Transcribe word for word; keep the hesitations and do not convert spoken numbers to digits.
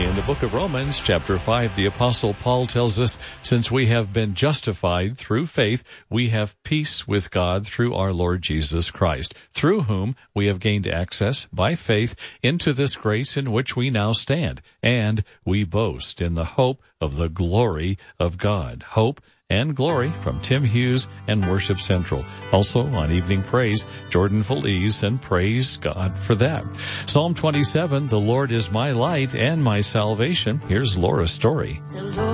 In the book of Romans, chapter five, the Apostle Paul tells us, since we have been justified through faith, we have peace with God through our Lord Jesus Christ, through whom we have gained access by faith into this grace in which we now stand, and we boast in the hope of the glory of God. Hope and glory from Tim Hughes and Worship Central. Also on Evening Praise, Jordan Feliz, and praise God for that. Psalm twenty-seven, the Lord is my light and my salvation. Here's Laura's story.